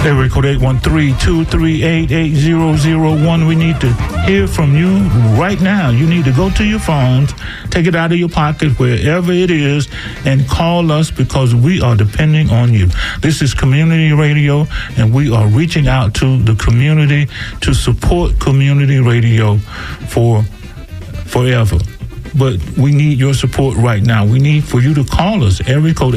Area code 813-238-8001. We need to hear from you right now. You need to go to your phones, take it out of your pocket, wherever it is, and call us because we are depending on you. This is community radio, and we are reaching out to the community to support community radio for forever. But we need your support right now. We need for you to call us. Area code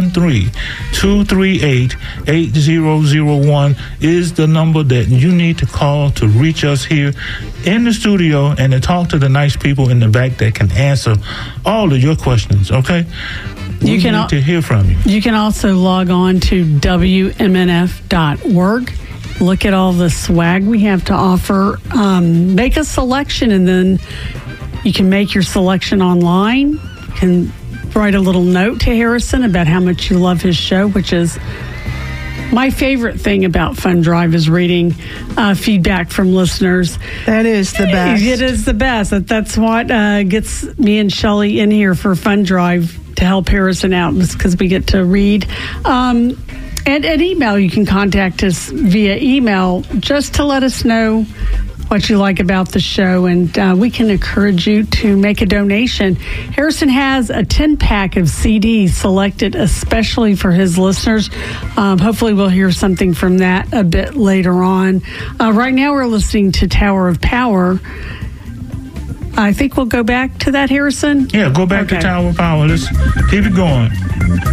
813-238-8001 is the number that you need to call to reach us here in the studio and to talk to the nice people in the back that can answer all of your questions, okay? We need to hear from you. You can also log on to WMNF.org. Look at all the swag we have to offer. Make a selection, and then you can make your selection online. You can write a little note to Harrison about how much you love his show, which is my favorite thing about Fun Drive is reading feedback from listeners. That is the best. It is the best. That's what gets me and Shelley in here for Fun Drive to help Harrison out, because we get to read. And email, you can contact us via email just to let us know what you like about the show, and we can encourage you to make a donation. Harrison has a 10-pack of CDs selected especially for his listeners. Hopefully we'll hear something from that a bit later on. Right now we're listening to Tower of Power. I think we'll go back to that, Harrison? Yeah, go back to Tower of Power. Let's keep it going.